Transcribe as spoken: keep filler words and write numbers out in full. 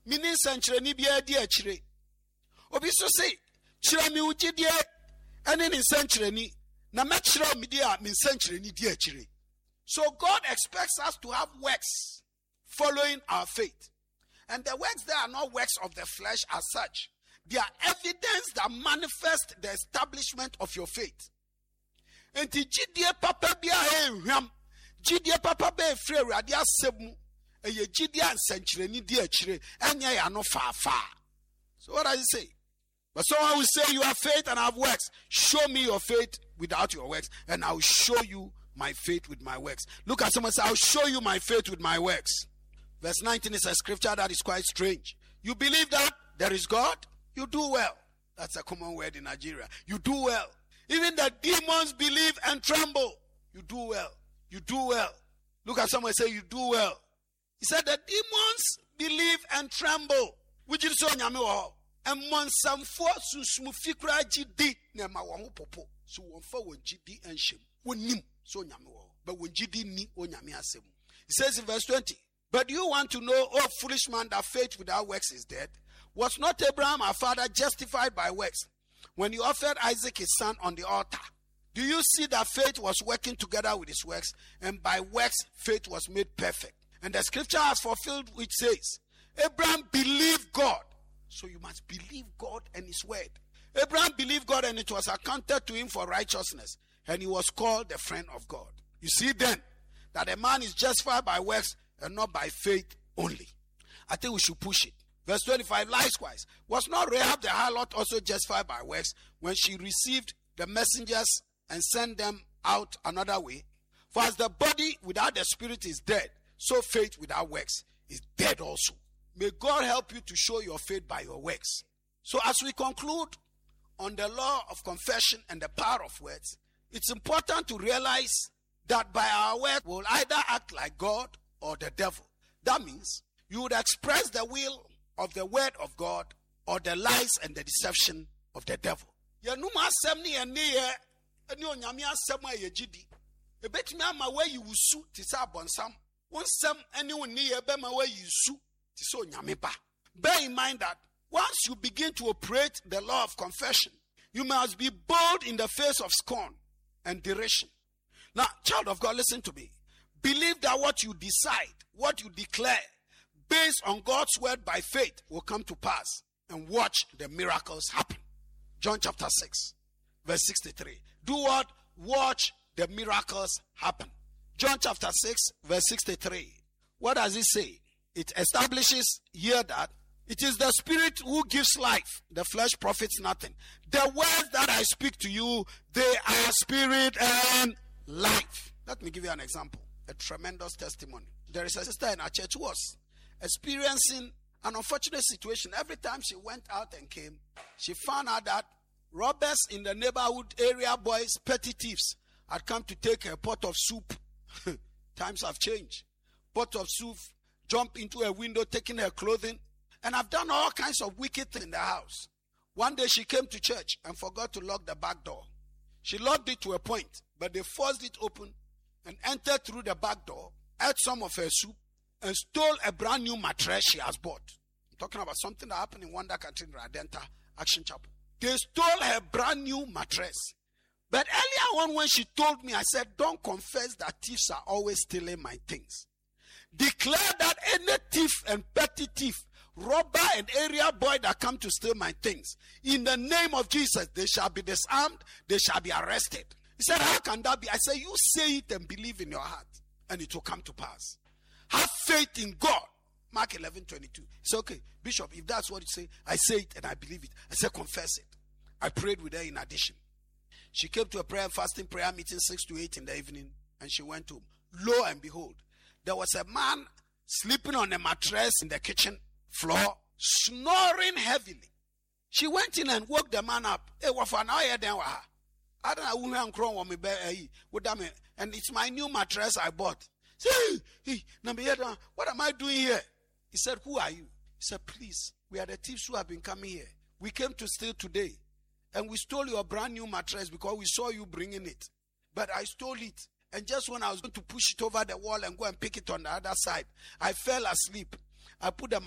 Mini sanchireni biya di achire. Obi so say, chira mi ujidie, ene ni sanchireni, na me chira mi dia mi sanchireni di achire. So God expects us to have works following our faith. And the works there are not works of the flesh as such. They are evidence that manifest the establishment of your faith. And the jidie papa biya he hwam, jidie papa be free awurade asem, e ye jidie ansanchireni di achire, enya ya no fa fa. So what does it say? But someone will say you have faith and I have works. Show me your faith without your works, and I will show you my faith with my works. Look at someone and say, I'll show you my faith with my works. Verse nineteen is a scripture that is quite strange. You believe that there is God? You do well. That's a common word in Nigeria. You do well. Even the demons believe and tremble. You do well. You do well. Look at someone and say, you do well. He said the demons believe and tremble. Would you say nyame wo? And monsamfo susmu fikra gidi na ma wo popo. So won fa won gidi enhyem. Wonim so nyame wo. But won gidi ni o nyame asem. He says in verse twenty, but do you want to know, oh foolish man, that faith without works is dead? Was not Abraham our father justified by works when he offered Isaac his son on the altar? Do you see that faith was working together with his works, and by works faith was made perfect? And the scripture has fulfilled which says, Abraham believed God. So you must believe God and his word. Abraham believed God, and it was accounted to him for righteousness, and he was called the friend of God. You see then that a man is justified by works and not by faith only. I think we should push it. Verse twenty-five, likewise, was not Rahab the harlot also justified by works when she received the messengers and sent them out another way? For as the body without the spirit is dead, so faith without works is dead also. May God help you to show your faith by your works. So as we conclude on the law of confession and the power of words, it's important to realize that by our word we'll either act like God or the devil. That means you would express the will of the word of God or the lies and the deception of the devil. Yanuma semni eniye eni onyame asem ayegidi. Ebetimi ama we yiwusu ti sa bonsam. Wonsem eni oniye be ma we yisu ti so onyame ba. Bear in mind that once you begin to operate the law of confession, you must be bold in the face of scorn and derision. Now, child of God, listen to me. Believe that what you decide, what you declare, based on God's word by faith, will come to pass, and watch the miracles happen. John chapter six, verse sixty-three. Do what? Watch the miracles happen. John chapter six, verse sixty-three. What does it say? It establishes here that it is the spirit who gives life. The flesh profits nothing. The words that I speak to you, they are spirit and life. Let me give you an example. A tremendous testimony. There is a sister in our church who was experiencing an unfortunate situation. Every time she went out and came, she found out that robbers in the neighborhood, area boys, petty thieves, had come to take her pot of soup. Times have changed. Pot of soup, jump into a window, taking her clothing. And I've done all kinds of wicked things in the house. One day she came to church and forgot to lock the back door. She locked it to a point, but they forced it open and entered through the back door, ate some of her soup, and stole a brand new mattress she has bought. I'm talking about something that happened in Wonder Country in Radenta, Action Chapel. They stole her brand new mattress. But earlier on when she told me, I said, don't confess that thieves are always stealing my things. Declare that any thief and petty thief, robber and area boy that come to steal my things, in the name of Jesus, they shall be disarmed, they shall be arrested. He said, how can that be? I said, you say it and believe in your heart, and it will come to pass. Have faith in God. Mark eleven twenty-two. He said, okay, Bishop, if that's what you say, I say it and I believe it. I said, confess it. I prayed with her in addition. She came to a prayer and fasting prayer meeting six to eight in the evening, and she went home. Lo and behold, there was a man sleeping on a mattress in the kitchen floor, snoring heavily. She went in and woke the man up. Hey, what for now? I don't know, and it's my new mattress I bought. Say, hey, what am I doing here? He said, who are you? He said, please, we are the thieves who have been coming here. We came to steal today, and we stole your brand new mattress because we saw you bringing it. But I stole it, and just when I was going to push it over the wall and go and pick it on the other side, I fell asleep. I put the